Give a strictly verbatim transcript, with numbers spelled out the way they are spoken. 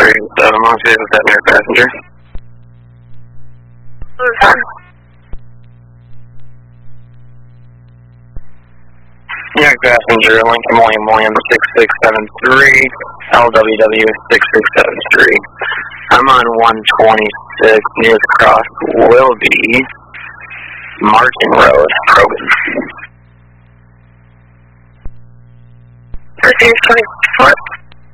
three seven one two with that near passenger. New passenger, Lincoln William Williams six six seven three, L W W six six seven three. I'm on one twenty-six, nearest cross will be Martin Road, Krogan. Proceed twenty-four.